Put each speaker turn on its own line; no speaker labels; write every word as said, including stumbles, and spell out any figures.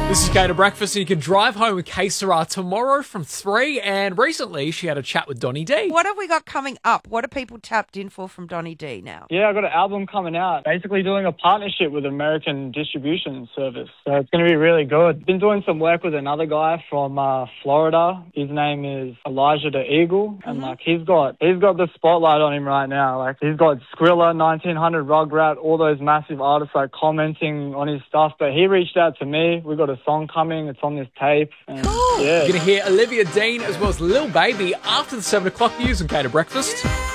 This is Gator Breakfast, and you can drive home with K Sarah tomorrow from three. And recently, she had a chat with Donny D.
What have we got coming up? What are people tapped in for from Donny D now?
Yeah, I've got an album coming out, basically doing a partnership with American Distribution Service. So it's going to be really good. Been doing some work with another guy from uh, Florida. His name is Elijah the Eagle, and
Mm-hmm.
like he's got he's got the spotlight on him right now. Like he's got Skrilla, nineteen hundred, Rugrat, all those massive artists like commenting on his stuff. But he reached out to me. We got a song coming. It's on this tape. And,
Cool.
yeah.
You're going to hear Olivia Dean as well as Lil Baby after the seven o'clock news on Gator Breakfast.